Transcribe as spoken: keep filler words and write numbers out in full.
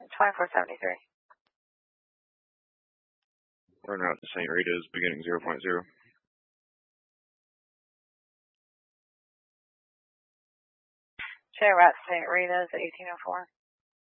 twenty-four seventy-three. We're out to Saint Rita's, beginning zero point zero. Check route to Saint Rita's, eighteen oh four.